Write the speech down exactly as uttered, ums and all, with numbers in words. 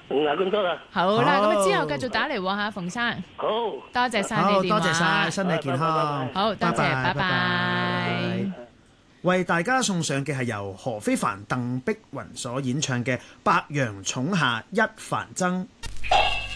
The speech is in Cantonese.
唔係咁多啦。 好啦，咁啊好之後繼續打嚟喎嚇，馮生， 好， 多謝晒好， 你電話， 多謝晒，身體健康。 好，多謝，拜拜。 為大家送上嘅係由何非凡、鄧碧雲所演唱嘅《白楊塚下一帆爭》。